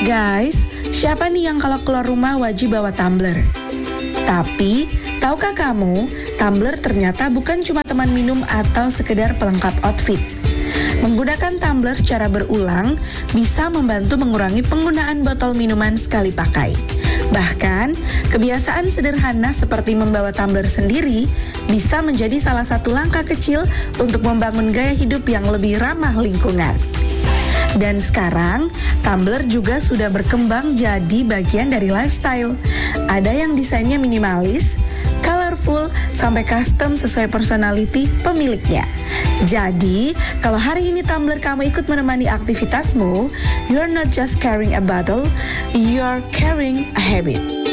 Guys, siapa nih yang kalau keluar rumah wajib bawa tumbler? Tapi, tahukah kamu, tumbler ternyata bukan cuma teman minum atau sekedar pelengkap outfit. Menggunakan tumbler secara berulang bisa membantu mengurangi penggunaan botol minuman sekali pakai. Bahkan, kebiasaan sederhana seperti membawa tumbler sendiri bisa menjadi salah satu langkah kecil untuk membangun gaya hidup yang lebih ramah lingkungan. Dan sekarang, tumbler juga sudah berkembang jadi bagian dari lifestyle. Ada yang desainnya minimalis, colorful, sampai custom sesuai personality pemiliknya. Jadi, kalau hari ini tumbler kamu ikut menemani aktivitasmu, you're not just carrying a bottle, you're carrying a habit.